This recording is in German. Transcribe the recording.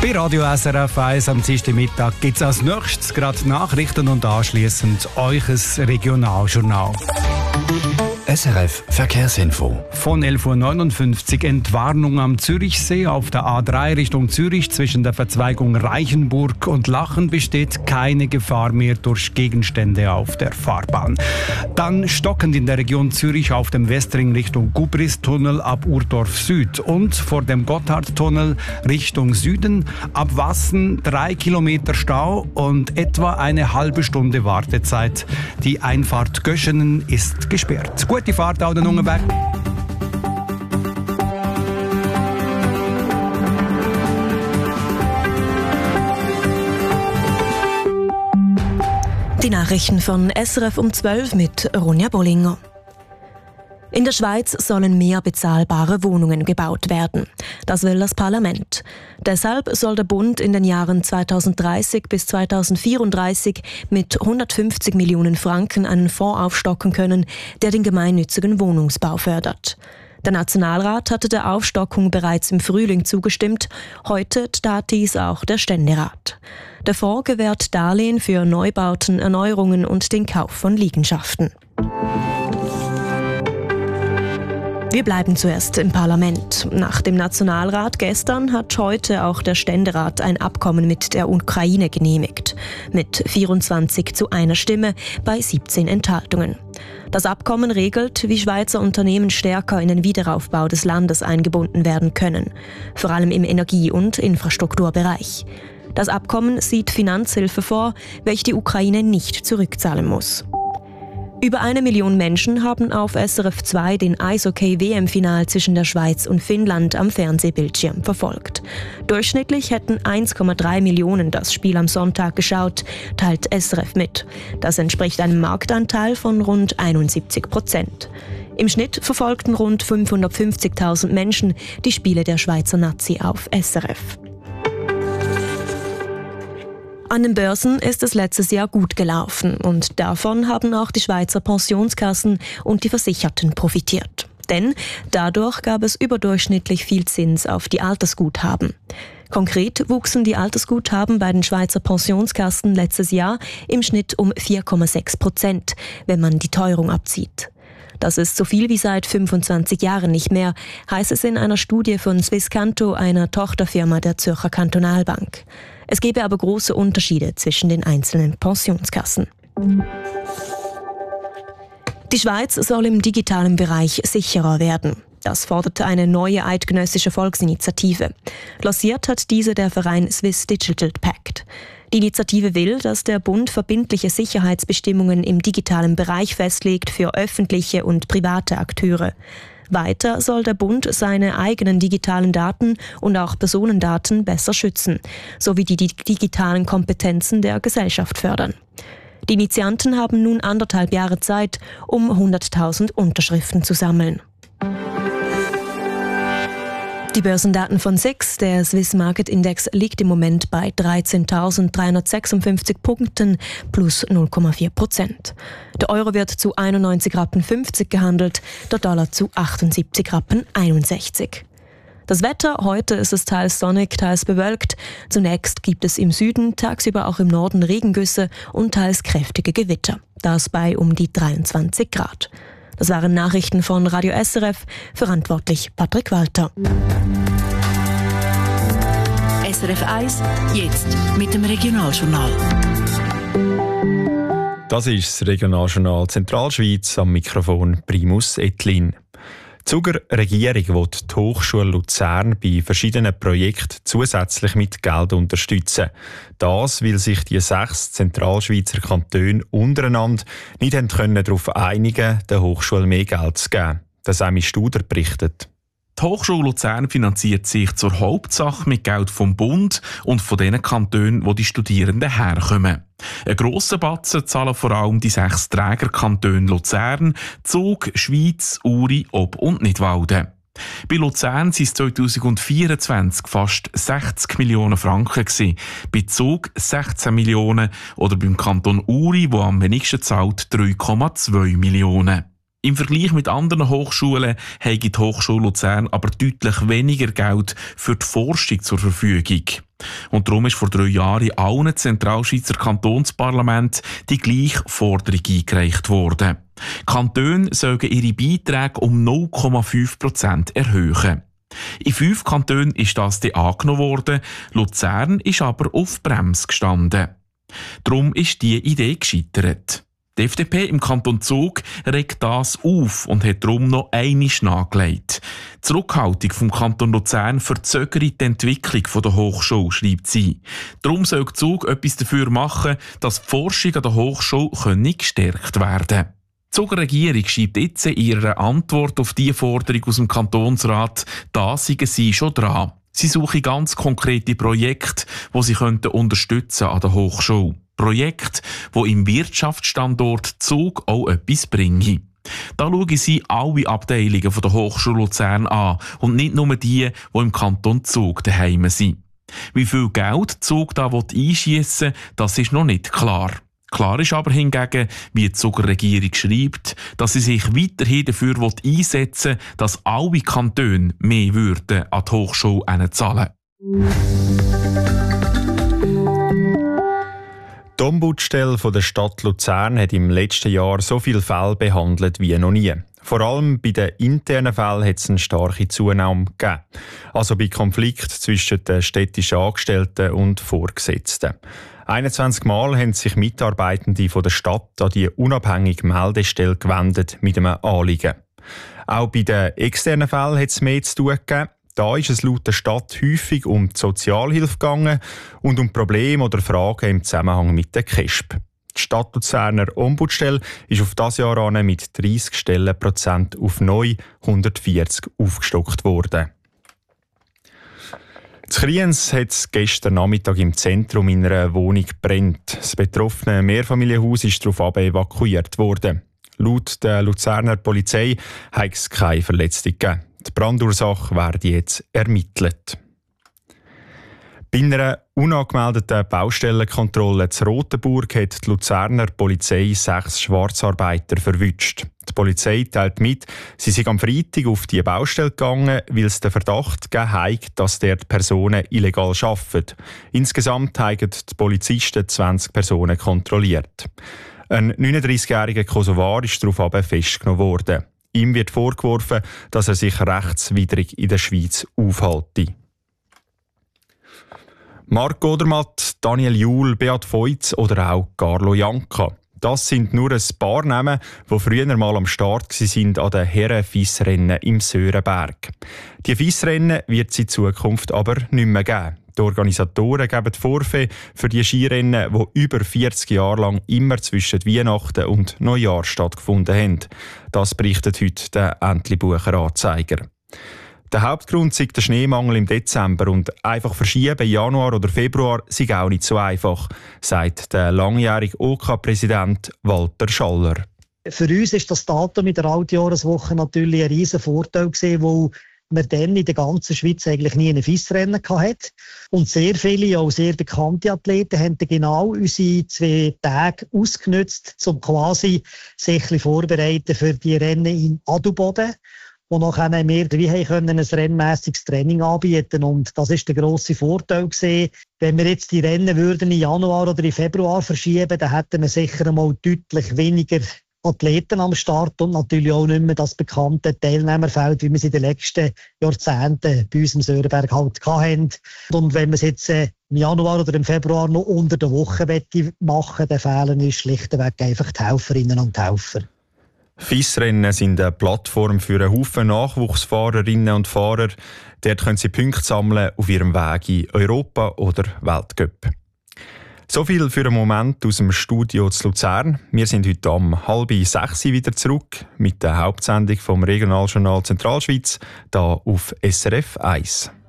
Bei Radio SRF 1 am Dienstagmittag gibt es als nächstes gerade Nachrichten und anschliessend euch ein Regionaljournal. SRF Verkehrsinfo. Von 11.59 Uhr Entwarnung am Zürichsee auf der A3 Richtung Zürich zwischen der Verzweigung Reichenburg und Lachen besteht keine Gefahr mehr durch Gegenstände auf der Fahrbahn. Dann stockend in der Region Zürich auf dem Westring Richtung Gubristunnel ab Urdorf Süd und vor dem Gotthardtunnel Richtung Süden ab Wassen 3 Kilometer Stau und etwa eine halbe Stunde Wartezeit. Die Einfahrt Göschenen ist gesperrt. Gute Fahrt auch den Ungenberg. Die Nachrichten von SRF um 12 mit Ronja Bollinger. In der Schweiz sollen mehr bezahlbare Wohnungen gebaut werden. Das will das Parlament. Deshalb soll der Bund in den Jahren 2030 bis 2034 mit 150 Millionen Franken einen Fonds aufstocken können, der den gemeinnützigen Wohnungsbau fördert. Der Nationalrat hatte der Aufstockung bereits im Frühling zugestimmt. Heute tat dies auch der Ständerat. Der Fonds gewährt Darlehen für Neubauten, Erneuerungen und den Kauf von Liegenschaften. Wir bleiben zuerst im Parlament. Nach dem Nationalrat gestern hat heute auch der Ständerat ein Abkommen mit der Ukraine genehmigt. Mit 24 zu 1 Stimme bei 17 Enthaltungen. Das Abkommen regelt, wie Schweizer Unternehmen stärker in den Wiederaufbau des Landes eingebunden werden können. Vor allem im Energie- und Infrastrukturbereich. Das Abkommen sieht Finanzhilfe vor, welche die Ukraine nicht zurückzahlen muss. Über 1 Million Menschen haben auf SRF 2 den Eishockey-WM-Final zwischen der Schweiz und Finnland am Fernsehbildschirm verfolgt. Durchschnittlich hätten 1,3 Millionen das Spiel am Sonntag geschaut, teilt SRF mit. Das entspricht einem Marktanteil von rund 71%. Im Schnitt verfolgten rund 550.000 Menschen die Spiele der Schweizer Nazi auf SRF. An den Börsen ist es letztes Jahr gut gelaufen und davon haben auch die Schweizer Pensionskassen und die Versicherten profitiert. Denn dadurch gab es überdurchschnittlich viel Zins auf die Altersguthaben. Konkret wuchsen die Altersguthaben bei den Schweizer Pensionskassen letztes Jahr im Schnitt um 4,6%, wenn man die Teuerung abzieht. Das ist so viel wie seit 25 Jahren nicht mehr, heißt es in einer Studie von Swisscanto, einer Tochterfirma der Zürcher Kantonalbank. Es gebe aber große Unterschiede zwischen den einzelnen Pensionskassen. Die Schweiz soll im digitalen Bereich sicherer werden. Das forderte eine neue eidgenössische Volksinitiative. Lanciert hat diese der Verein Swiss Digital Pact. Die Initiative will, dass der Bund verbindliche Sicherheitsbestimmungen im digitalen Bereich festlegt für öffentliche und private Akteure. Weiter soll der Bund seine eigenen digitalen Daten und auch Personendaten besser schützen, sowie die digitalen Kompetenzen der Gesellschaft fördern. Die Initianten haben nun 1,5 Jahre Zeit, um 100.000 Unterschriften zu sammeln. Die Börsendaten von SIX, der Swiss Market Index, liegt im Moment bei 13.356 Punkten plus 0,4%. Der Euro wird zu 91,50 Rappen gehandelt, der Dollar zu 78,61 Rappen. Das Wetter, heute ist es teils sonnig, teils bewölkt. Zunächst gibt es im Süden, tagsüber auch im Norden Regengüsse und teils kräftige Gewitter. Das bei um die 23 Grad. Das waren Nachrichten von Radio SRF, verantwortlich Patrick Walter. SRF 1, jetzt mit dem Regionaljournal. Das ist das Regionaljournal Zentralschweiz, am Mikrofon Primus Etlin. Die Zuger Regierung will die Hochschule Luzern bei verschiedenen Projekten zusätzlich mit Geld unterstützen. Das, weil sich die 6 Zentralschweizer Kantone untereinander nicht darauf einigen konnten, der Hochschule mehr Geld zu geben. Das Semi Studer berichtet. Die Hochschule Luzern finanziert sich zur Hauptsache mit Geld vom Bund und von den Kantonen, wo die Studierenden herkommen. Einen grossen Batzen zahlen vor allem die 6 Trägerkantone Luzern, Zug, Schwyz, Uri, Ob und Nidwalden. Bei Luzern waren es 2024 fast 60 Millionen Franken gewesen, bei Zug 16 Millionen oder beim Kanton Uri, der am wenigsten zahlt, 3,2 Millionen. Im Vergleich mit anderen Hochschulen hat die Hochschule Luzern aber deutlich weniger Geld für die Forschung zur Verfügung. Und darum ist vor 3 Jahren in allen Zentralschweizer Kantonsparlamenten die gleiche Forderung eingereicht worden. Kantone sollen ihre Beiträge um 0,5% erhöhen. In 5 Kantonen ist das dann angenommen worden, Luzern ist aber auf Bremse gestanden. Darum ist diese Idee gescheitert. Die FDP im Kanton Zug regt das auf und hat darum noch einmal nachgelegt. Die Zurückhaltung vom Kanton Luzern verzögert die Entwicklung der Hochschule, schreibt sie. Darum soll Zug etwas dafür machen, dass die Forschung an der Hochschule gestärkt werden kann. Die Zuger Regierung schreibt jetzt in ihrer Antwort auf diese Forderung aus dem Kantonsrat, da seien sie schon dran. Sie suchen ganz konkrete Projekte, die sie unterstützen an der Hochschule. Projekte, die im Wirtschaftsstandort Zug auch etwas bringen. Da schauen sie alle Abteilungen der Hochschule Luzern an und nicht nur die im Kanton Zug daheim sind. Wie viel Geld Zug da einschiessen will, das ist noch nicht klar. Klar ist aber hingegen, wie die Zuger Regierung schreibt, dass sie sich weiterhin dafür einsetzen will, dass alle Kantone mehr würden an die Hochschule zahlen. Die Ombudsstelle der Stadt Luzern hat im letzten Jahr so viele Fälle behandelt wie noch nie. Vor allem bei den internen Fällen hat es eine starke Zunahme gegeben. Also bei Konflikten zwischen den städtischen Angestellten und Vorgesetzten. 21 Mal haben sich Mitarbeitende von der Stadt an die unabhängige Meldestelle gewendet mit einem Anliegen. Auch bei den externen Fällen hat es mehr zu tun gegeben. Da ist es laut der Stadt häufig um die Sozialhilfe gegangen und um Probleme oder Fragen im Zusammenhang mit der KESB. Die Stadt Luzerner Ombudsstelle ist auf das Jahr an mit 30 Stellenprozent auf neu 140 aufgestockt worden. In Kriens hat es gestern Nachmittag im Zentrum in einer Wohnung gebrannt. Das betroffene Mehrfamilienhaus ist daraufhin evakuiert worden. Laut der Luzerner Polizei hat es keine Verletzung gegeben. Die Brandursache werde jetzt ermittelt. Bei einer unangemeldeten Baustellenkontrolle zu Rotenburg hat die Luzerner Polizei 6 Schwarzarbeiter verwünscht. Die Polizei teilt mit, sie sind am Freitag auf die Baustelle gegangen, weil es den Verdacht gegeben hat, dass dort Personen illegal arbeiten. Insgesamt haben die Polizisten 20 Personen kontrolliert. Ein 39-jähriger Kosovar ist daraufhin festgenommen worden. Ihm wird vorgeworfen, dass er sich rechtswidrig in der Schweiz aufhalte. Marc Odermatt, Daniel Juhl, Beat Feutz oder auch Carlo Janka. Das sind nur ein paar Namen, die früher mal am Start waren an den Herren-Fissrennen im Sörenberg. Die Fissrennen wird es in Zukunft aber nicht mehr geben. Die Organisatoren geben Vorfälle für die Skirennen, die über 40 Jahre lang immer zwischen Weihnachten und Neujahr stattgefunden haben. Das berichtet heute der Entlebucher Anzeiger. Der Hauptgrund sei der Schneemangel im Dezember und einfach verschieben Januar oder Februar sei auch nicht so einfach, sagt der langjährige OK-Präsident Walter Schaller. Für uns ist das Datum mit der Altjahreswoche natürlich ein riesen Vorteil gewesen, weil man dann in der ganzen Schweiz eigentlich nie ein Fissrennen hatte. Und sehr viele, auch sehr bekannte Athleten, haben genau unsere 2 Tage ausgenutzt, um quasi sich vorbereiten für die Rennen in Adelboden. Und nachher haben wir ein rennmässiges Training anbieten. Und das ist der grosse Vorteil gewesen. Wenn wir jetzt die Rennen würden im Januar oder im Februar verschieben, dann hätten wir sicher einmal deutlich weniger Athleten am Start und natürlich auch nicht mehr das bekannte Teilnehmerfeld, wie wir es in den letzten Jahrzehnten bei uns im Sörenberg halt hatten. Und wenn wir es jetzt im Januar oder im Februar noch unter der Woche machen, dann fehlen uns schlichtweg einfach die Helferinnen und Helfer. Fissrennen sind eine Plattform für einen Haufen Nachwuchsfahrerinnen und Fahrer. Dort können sie Punkte sammeln auf ihrem Weg in Europa oder Weltcup. So viel für einen Moment aus dem Studio zu Luzern. Wir sind heute um 5:30 wieder zurück mit der Hauptsendung vom Regionaljournal Zentralschweiz, hier auf SRF 1.